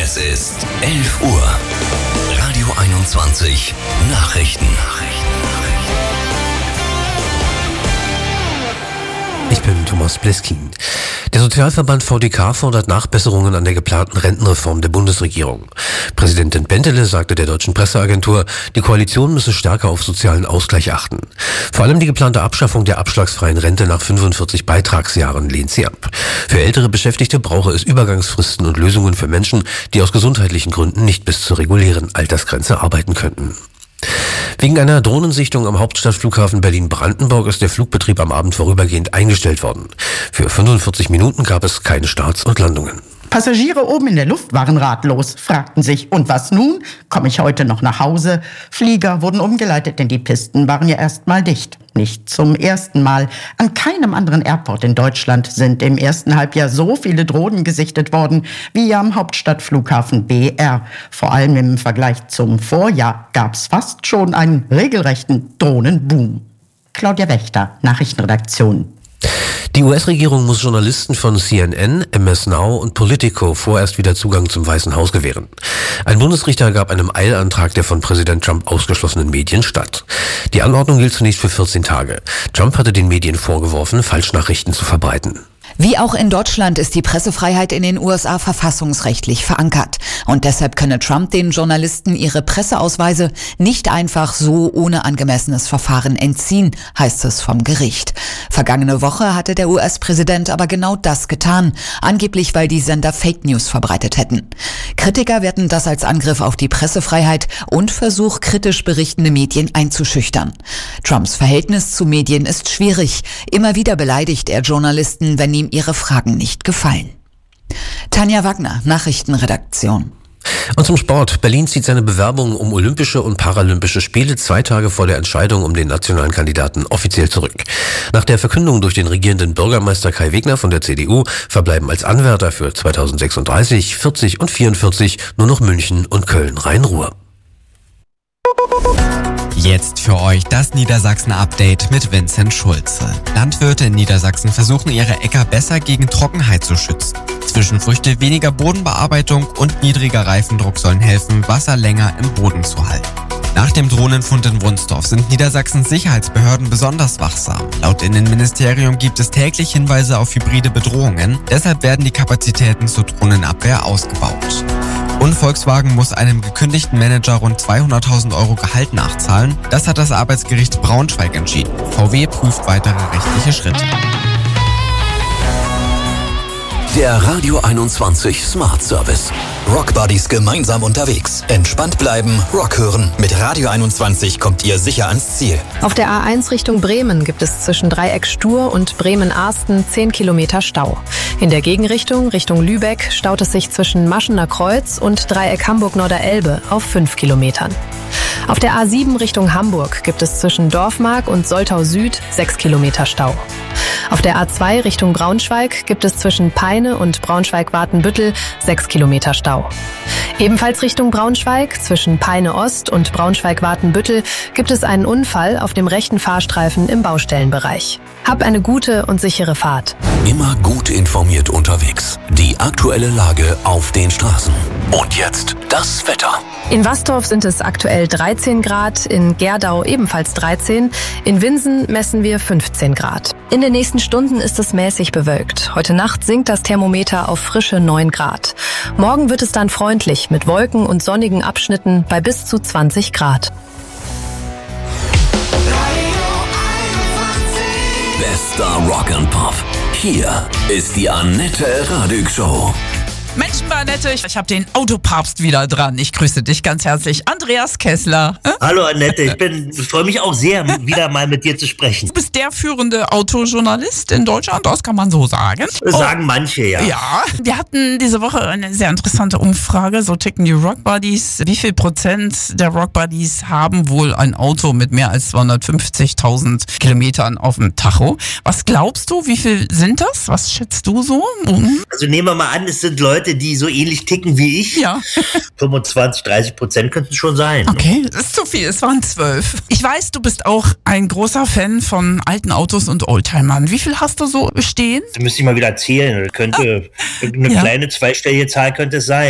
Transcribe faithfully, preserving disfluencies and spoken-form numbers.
Es ist elf Uhr. Radio einundzwanzig Nachrichten. Ich bin Thomas Bleskin. Der Sozialverband V D K fordert Nachbesserungen an der geplanten Rentenreform der Bundesregierung. Präsidentin Bentele sagte der deutschen Presseagentur, die Koalition müsse stärker auf sozialen Ausgleich achten. Vor allem die geplante Abschaffung der abschlagsfreien Rente nach fünfundvierzig Beitragsjahren lehnt sie ab. Für ältere Beschäftigte brauche es Übergangsfristen und Lösungen für Menschen, die aus gesundheitlichen Gründen nicht bis zur regulären Altersgrenze arbeiten könnten. Wegen einer Drohnensichtung am Hauptstadtflughafen Berlin-Brandenburg ist der Flugbetrieb am Abend vorübergehend eingestellt worden. Für fünfundvierzig Minuten gab es keine Starts und Landungen. Passagiere oben in der Luft waren ratlos, fragten sich, und was nun? Komme ich heute noch nach Hause? Flieger wurden umgeleitet, denn die Pisten waren ja erst mal dicht. Nicht zum ersten Mal. An keinem anderen Airport in Deutschland sind im ersten Halbjahr so viele Drohnen gesichtet worden wie am Hauptstadtflughafen B R. Vor allem im Vergleich zum Vorjahr gab es fast schon einen regelrechten Drohnenboom. Claudia Wächter, Nachrichtenredaktion. Die U S-Regierung muss Journalisten von C N N, M S Now und Politico vorerst wieder Zugang zum Weißen Haus gewähren. Ein Bundesrichter gab einem Eilantrag der von Präsident Trump ausgeschlossenen Medien statt. Die Anordnung gilt zunächst für vierzehn Tage. Trump hatte den Medien vorgeworfen, Falschnachrichten zu verbreiten. Wie auch in Deutschland ist die Pressefreiheit in den U S A verfassungsrechtlich verankert. Und deshalb könne Trump den Journalisten ihre Presseausweise nicht einfach so ohne angemessenes Verfahren entziehen, heißt es vom Gericht. Vergangene Woche hatte der U S-Präsident aber genau das getan, angeblich weil die Sender Fake News verbreitet hätten. Kritiker werten das als Angriff auf die Pressefreiheit und Versuch, kritisch berichtende Medien einzuschüchtern. Trumps Verhältnis zu Medien ist schwierig. Immer wieder beleidigt er Journalisten, wenn ihm ihre Fragen nicht gefallen. Tanja Wagner, Nachrichtenredaktion. Und zum Sport. Berlin zieht seine Bewerbung um Olympische und Paralympische Spiele zwei Tage vor der Entscheidung um den nationalen Kandidaten offiziell zurück. Nach der Verkündung durch den regierenden Bürgermeister Kai Wegner von der C D U verbleiben als Anwärter für zweitausendsechsunddreißig, vierzig und vierundvierzig nur noch München und Köln-Rhein-Ruhr. Jetzt für euch das Niedersachsen-Update mit Vincent Schulze. Landwirte in Niedersachsen versuchen ihre Äcker besser gegen Trockenheit zu schützen. Zwischenfrüchte, weniger Bodenbearbeitung und niedriger Reifendruck sollen helfen, Wasser länger im Boden zu halten. Nach dem Drohnenfund in Wunsdorf sind Niedersachsens Sicherheitsbehörden besonders wachsam. Laut Innenministerium gibt es täglich Hinweise auf hybride Bedrohungen. Deshalb werden die Kapazitäten zur Drohnenabwehr ausgebaut. Und Volkswagen muss einem gekündigten Manager rund zweihunderttausend Euro Gehalt nachzahlen. Das hat das Arbeitsgericht Braunschweig entschieden. V W prüft weitere rechtliche Schritte. Der Radio einundzwanzig Smart Service. Rock Buddies gemeinsam unterwegs. Entspannt bleiben, Rock hören. Mit Radio einundzwanzig kommt ihr sicher ans Ziel. Auf der A eins Richtung Bremen gibt es zwischen Dreieck Stur und Bremen-Arsten zehn Kilometer Stau. In der Gegenrichtung, Richtung Lübeck, staut es sich zwischen Maschener Kreuz und Dreieck Hamburg-Norderelbe auf fünf Kilometern. Auf der A sieben Richtung Hamburg gibt es zwischen Dorfmark und Soltau Süd sechs Kilometer Stau. Auf der A zwei Richtung Braunschweig gibt es zwischen Peine und Braunschweig-Watenbüttel sechs Kilometer Stau. Ebenfalls Richtung Braunschweig, zwischen Peine Ost und Braunschweig-Watenbüttel, gibt es einen Unfall auf dem rechten Fahrstreifen im Baustellenbereich. Hab eine gute und sichere Fahrt. Immer gut informiert unterwegs. Die aktuelle Lage auf den Straßen. Und jetzt das Wetter. In Wastorf sind es aktuell dreizehn Grad, in Gerdau ebenfalls dreizehn, in Winsen messen wir fünfzehn Grad. In den nächsten Stunden ist es mäßig bewölkt. Heute Nacht sinkt das Thermometer auf frische neun Grad. Morgen wird es dann freundlich mit Wolken und sonnigen Abschnitten bei bis zu zwanzig Grad. Bester Rock and Pop. Hier ist die Annette Radig Show. Menschen bei Annette, ich, ich habe den Autopapst wieder dran. Ich grüße dich ganz herzlich, Andreas Kessler. Hallo Annette, ich bin, ich freue mich auch sehr, wieder mal mit dir zu sprechen. Du bist der führende Autojournalist in Deutschland, das kann man so sagen. Das sagen manche, ja. Ja, wir hatten diese Woche eine sehr interessante Umfrage, so ticken die Rock Buddies. Wie viel Prozent der Rock Buddies haben wohl ein Auto mit mehr als zweihundertfünfzigtausend Kilometern auf dem Tacho? Was glaubst du, wie viel sind das? Was schätzt du so? Mhm. Also nehmen wir mal an, es sind Leute, die so ähnlich ticken wie ich. Ja. fünfundzwanzig, dreißig Prozent könnten schon sein. Okay, das ist zu viel, es waren zwölf. Ich weiß, du bist auch ein großer Fan von alten Autos und Oldtimern. Wie viel hast du so stehen? Das müsste ich mal wieder erzählen. Das könnte, eine ja. kleine zweistellige Zahl könnte es sein.